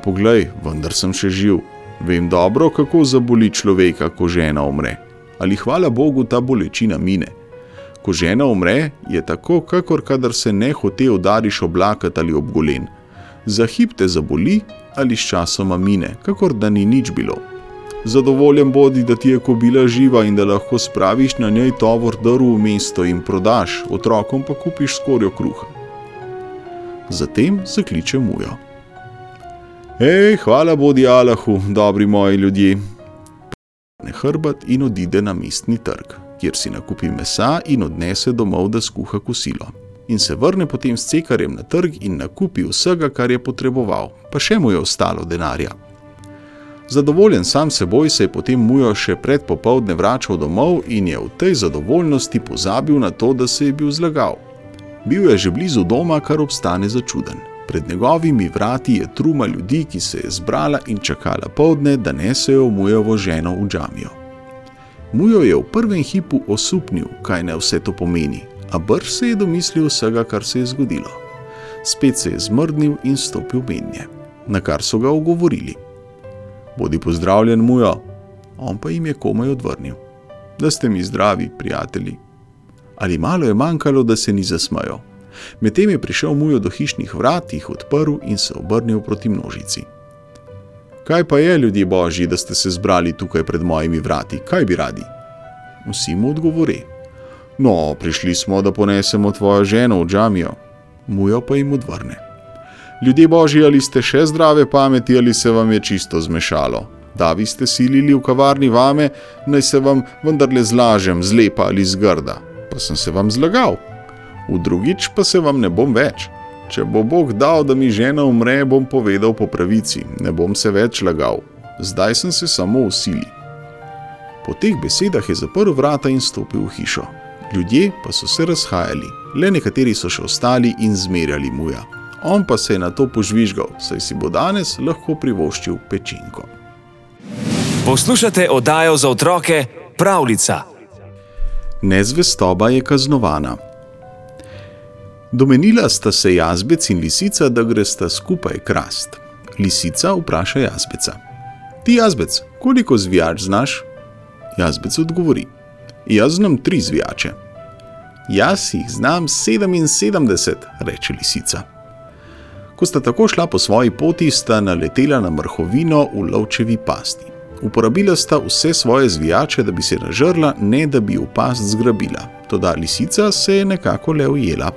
poglej, vendar sem še živ. Vem dobro, kako zaboli človeka, ko žena umre. Ali hvala Bogu ta bolečina mine. Ko žena umre, je tako, kakor kadar se nehote udariš ob laket ali ob golen. Za hip te zaboli ali s časoma mine, kakor da ni nič bilo. Zadovoljen bodi, da ti je kobila živa in da lahko spraviš na njej tovor drv v mesto in prodaš, otrokom pa kupiš skorjo kruha. Zatem zakliče Mujo. Ej, hvala bodi Allahu, dobri moji ljudje. Prene hrbet in odide na mestni trg, kjer si nakupi mesa in odnese domov, da skuha kosilo. In se vrne potem s cekarjem na trg in nakupi vsega, kar je potreboval, pa še mu je ostalo denarja. Zadovoljen sam seboj se je potem Mujo še pred popoldne vračal domov in je v tej zadovoljnosti pozabil na to, da se je bil zlagal. Bil je že blizu doma, kar obstane začuden. Pred njegovimi vrati je truma ljudi, ki se je zbrala in čakala poldne, da nesejo Mujovo ženo v džamijo. Mujo je v prvem hipu osupnil, kaj ne vse to pomeni, a brž se je domislil vsega, kar se je zgodilo. Spet se je zmrdnil in stopil mednje, na kar so ga ogovorili. Bodi pozdravljen, Mujo. On pa jim je komaj odvrnil. Da ste mi zdravi, prijatelji. Ali malo je manjkalo, da se ni zasmejal. Medtem je prišel Mujo do hišnih vrat, jih odprl in se obrnil proti množici. Kaj pa je, ljudje božji, da ste se zbrali tukaj pred mojimi vrati? Kaj bi radi? Vsi mu odgovori. No, prišli smo, da ponesemo tvojo ženo v džamijo. Mujo pa jim odvrne. Ljudje božji, ali ste še zdrave pameti ali se vam je čisto zmešalo? Da vi ste silili v kavarni vame, naj se vam vendarle zlažem, zlepa ali zgrda. Pa sem se vam zlagal. V drugič pa se vam ne bom več. Če bo Bog dal, da mi žena umre, bom povedal po pravici, ne bom se več lagal. Zdaj sem se samo v sili. Po teh besedah je zaprl vrata in stopil v hišo. Ljudje pa so se razhajali, le nekateri so še ostali in zmerjali Muja. On pa se je na to požvižgal, saj si bo danes lahko privoščil pečenko. Poslušate oddajo za otroke Pravljica. Nezvestoba je kaznovana. Domenila sta se jazbec in lisica, da gresta skupaj krast. Lisica vpraša jazbeca. Ti, jazbec, koliko zvijač znaš? Jazbec odgovori. Jaz znam 3 zvijače. Jaz jih znam 77, reče lisica. Ko sta tako šla po svoji poti, sta naletela na mrhovino v lovčevi pasti. Uporabila sta vse svoje zvijače, da bi se nažrla, ne da bi v past zgrabila. Toda lisica se je nekako le ujela.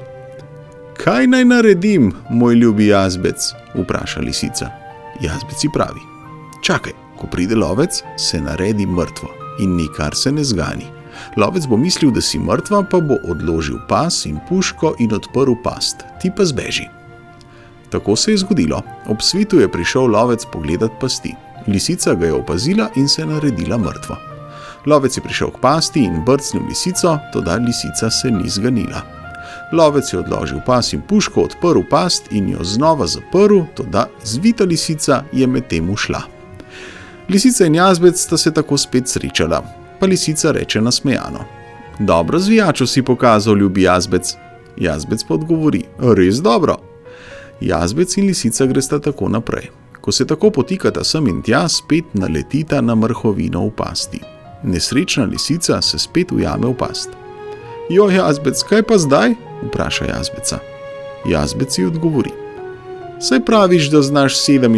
Kaj naj naredim, moj ljubi jazbec? Vpraša lisica. Jazbec ji pravi. Čakaj, ko pride lovec, se naredi mrtvo in nikar se ne zgani. Lovec bo mislil, da si mrtva, pa bo odložil pas in puško in odprl past. Ti pa zbeži. Tako se je zgodilo. Ob svitu je prišel lovec pogledat pasti. Lisica ga je opazila in se naredila mrtvo. Lovec je prišel k pasti in brcnil lisico, toda lisica se ni zganila. Lovec je odložil pas in puško, odprl past in jo znova zaprl, toda zvita lisica je medtem ušla. Lisica in jazbec sta se tako spet srečala, pa lisica reče nasmejano. Dobro zvijačo si pokazal, ljubi jazbec. Jazbec pa odgovori. Res dobro. Jazbec in lisica gresta tako naprej. Ko se tako potikata sem in tja, spet naletita na mrhovino v pasti. Nesrečna lisica se spet ujame v past. Jo, jazbec, kaj pa zdaj? Vpraša jazbeca. Jazbec ji odgovori. Saj praviš, da znaš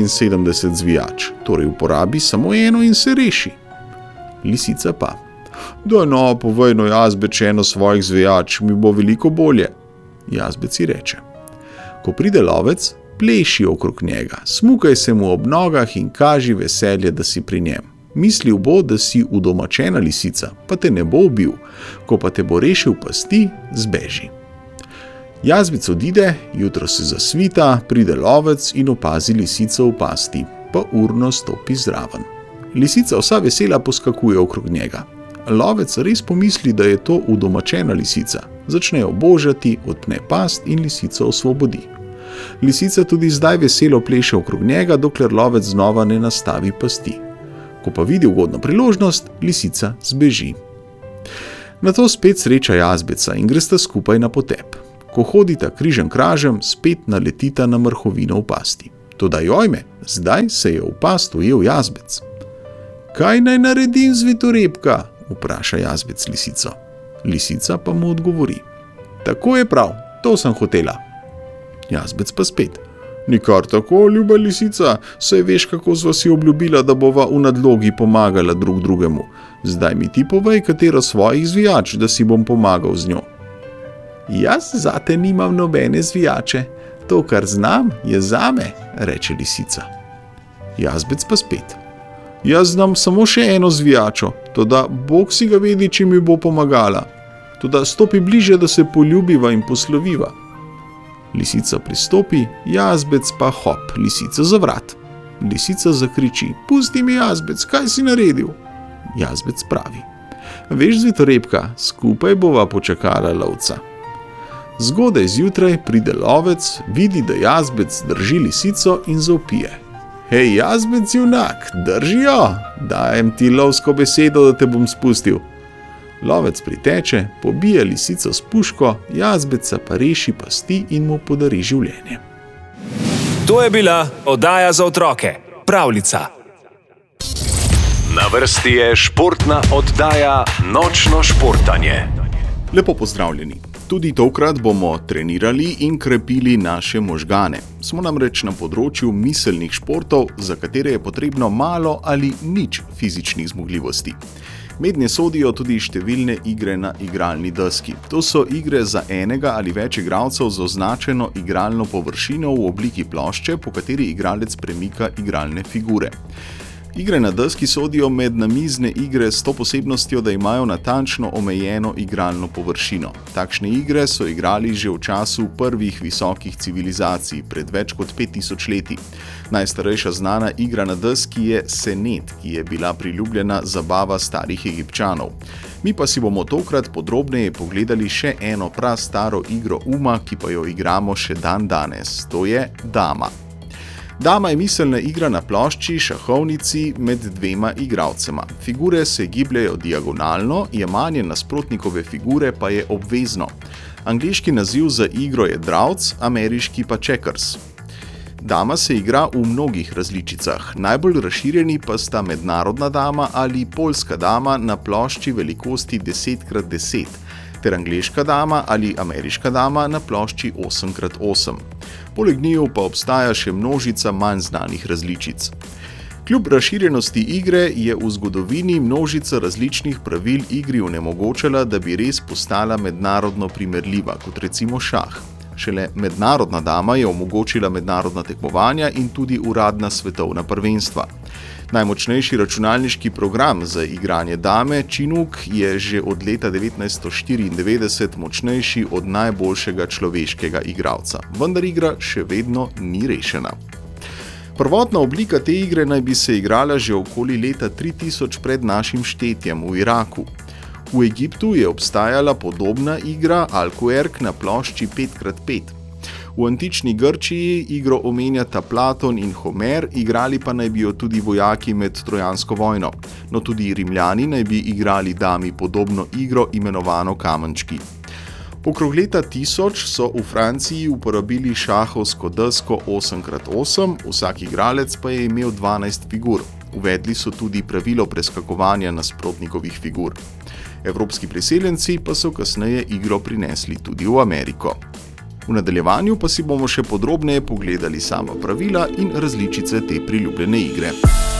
77 zvijač, torej uporabi samo eno in se reši. Lisica pa. Daj no, povej no, jazbec, eno svojih zvijač, mi bo veliko bolje. Jazbec ji reče. Ko pride lovec, pleši okrog njega, smukaj se mu ob nogah in kaži veselje, da si pri njem. Mislil bo, da si udomačena lisica, pa te ne bo ubil, ko pa te bo rešil pasti, zbeži. Jazbec odide, jutro se zasvita, pride lovec in opazi lisico v pasti, pa urno stopi zraven. Lisica vsa vesela poskakuje okrog njega. Lovec res pomisli, da je to udomačena lisica, začne jo božati, odpne past in lisico osvobodi. Lisica tudi zdaj veselo pleše okrog njega, dokler lovec znova ne nastavi pasti. Ko pa vidi ugodno priložnost, lisica zbeži. Nato spet sreča jazbeca in gresta skupaj na potep. Ko hodita križem kražem, spet naletita na mrhovino v pasti. Toda jojme, zdaj se je v past ujel jazbec. Kaj naj naredim, zvitorepka? Vpraša jazbec lisico. Lisica pa mu odgovori. Tako je prav, to sem hotela. Jazbec pa spet. Nikar tako, ljuba lisica, saj veš, kako sva si obljubila, da bova v nadlogi pomagala drug drugemu. Zdaj mi ti povej, katero svojih zvijač, da si bom pomagal z njo. Jaz zate nimam nobene zvijače, to, kar znam, je zame, reče lisica. Jazbec pa spet. Jaz znam samo še eno zvijačo, toda Bog si ga vedi, če mi bo pomagala. Toda stopi bliže, da se poljubiva in posloviva. Lisica pristopi, jazbec pa hop, lisica za vrat. Lisica zakriči, pusti mi jazbec, kaj si naredil? Jazbec pravi, veš, zvitorepka, skupaj bova počakala lovca. Zgodaj zjutraj pride lovec, vidi, da jazbec drži lisico in zavpije. Hej, jazbec junak, drži jo, dajem ti lovsko besedo, da te bom spustil. Lovec priteče, pobije lisico s puško, jazbeca pa reši pasti in mu podari življenje. To je bila oddaja za otroke, Pravljica. Na vrsti je športna oddaja Nočno športanje. Lepo pozdravljeni. Tudi tokrat bomo trenirali in krepili naše možgane. Smo namreč na področju miselnih športov, za katere je potrebno malo ali nič fizičnih zmogljivosti. Mednje sodijo tudi številne igre na igralni deski. To so igre za enega ali več igralcev z označeno igralno površino v obliki plošče, po kateri igralec premika igralne figure. Igre na deski sodijo med namizne igre s to posebnostjo, da imajo natančno omejeno igralno površino. Takšne igre so igrali že v času prvih visokih civilizacij, pred več kot 5000 leti. Najstarejša znana igra na deski je senet, ki je bila priljubljena zabava starih Egipčanov. Mi pa si bomo tokrat podrobneje pogledali še eno prastaro igro uma, ki pa jo igramo še dandanes, to je dama. Dama je miselna igra na plošči, šahovnici med dvema igralcema. Figure se gibljajo diagonalno, jemanje nasprotnikove figure pa je obvezno. Angleški naziv za igro je dravc, ameriški pa checkers. Dama se igra v mnogih različicah, najbolj razširjeni pa sta mednarodna dama ali poljska dama na plošči velikosti 10x10, ter angleška dama ali ameriška dama na plošči 8x8. Poleg njiju pa obstaja še množica manj znanih različic. Kljub razširjenosti igre je v zgodovini množica različnih pravil igri onemogočala, da bi res postala mednarodno primerljiva, kot recimo šah. Šele mednarodna dama je omogočila mednarodna tekmovanja in tudi uradna svetovna prvenstva. Najmočnejši računalniški program za igranje dame, Chinook, je že od leta 1994 močnejši od najboljšega človeškega igralca, vendar igra še vedno ni rešena. Prvotna oblika te igre naj bi se igrala že okoli leta 3000 pred našim štetjem v Iraku. V Egiptu je obstajala podobna igra Alkuerk na plošči 5x5. V antični Grčiji igro omenjata Platon in Homer, igrali pa naj bi jo tudi vojaki med Trojansko vojno. No tudi Rimljani naj bi igrali dami podobno igro imenovano kamenčki. Okrog leta 1000 so v Franciji uporabili šahovsko desko 8x8, vsak igralec pa je imel 12 figur. Uvedli so tudi pravilo preskakovanja nasprotnikovih figur. Evropski priseljenci pa so kasneje igro prinesli tudi v Ameriko. V nadaljevanju pa si bomo še podrobneje pogledali sama pravila in različice te priljubljene igre.